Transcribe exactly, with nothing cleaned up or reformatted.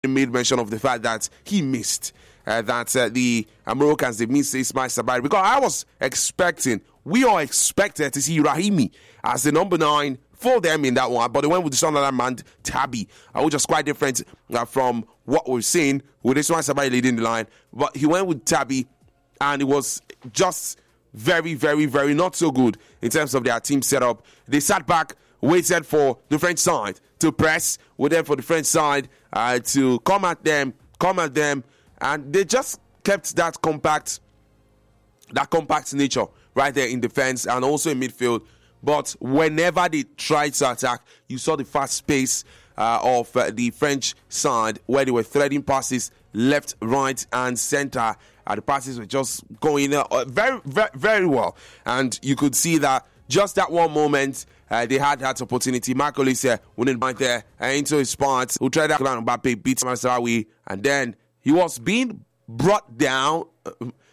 made mention of the fact that he missed uh, that uh, the uh, Moroccans, they missed Ismail Sabari, because I was expecting, we all expected to see Rahimi as the number nine for them in that one, but they went with the Sunderland man Tabby, uh, which was quite different uh, from what we've seen with Ismail Sabari leading the line. But he went with Tabby, and it was just very, very, very not so good in terms of their team setup. They sat back, waited for the French side to press, waited for the French side uh, to come at them, come at them, and they just kept that compact, that compact nature right there in defense and also in midfield. But whenever they tried to attack, you saw the fast pace uh, of uh, the French side, where they were threading passes left, right, and center. Uh, the passes were just going uh, very, very, very well, and you could see that just that one moment uh, they had that opportunity. Marc Olise winning right there uh, into his spot, who tried that Mbappe, beat Masraoui, and then he was being brought down. Uh,